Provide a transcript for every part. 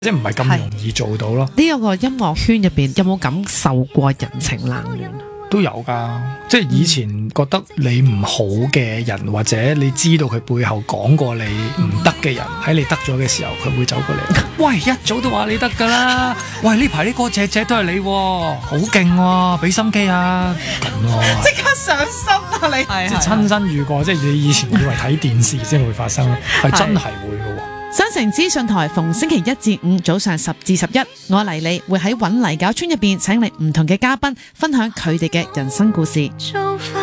即係唔係咁容易做到咯。 呢個音樂圈入邊有冇感受過人情冷暖？ 都有㗎，即係以前覺得你唔好嘅人，或者你知道佢背後講過你唔得嘅人，喺你得咗嘅時候，佢會走過嚟。喂，一早都話你得㗎啦！喂，呢排啲歌隻隻都係你喎，好勁喎，俾心機啊！咁咯， 即刻上身啊你！ 即係親身遇過，即係你以前以為睇電視先會發生，係真係會㗎喎。 新城資訊台逢星期一至五早上10至11，我黎莉會喺搵泥搞村入邊請嚟唔同嘅嘉賓，分享佢哋嘅人生故事。 新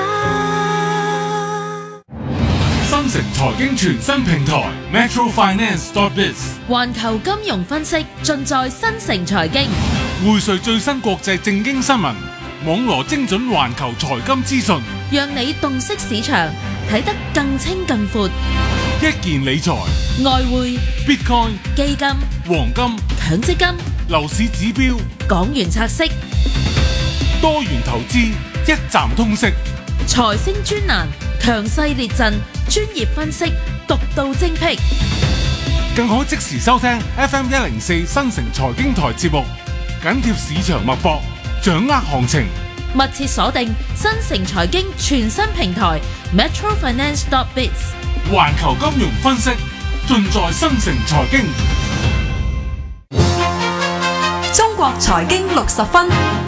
城財經全新平台 metrofinance.biz， 環球金融分析盡在新城財經， 匯萃最新國際政經新聞，網羅精準環球財金資訊， 讓你洞悉市場，睇得更清更闊。 一件理財、 外匯、 Bitcoin、 基金、 黃金、 強積金、 樓市指標、 港元拆息、 多元投資，一站通識。 財星專欄，強勢列陣，專業分析，獨到精闢。 更可即時收聽 FM104 新城財經台節目，緊貼市場脈搏，掌握行情。 密切鎖定新城財經全新平台 metrofinance.biz， 環球金融分析盡在新城財經。 中國財經60分。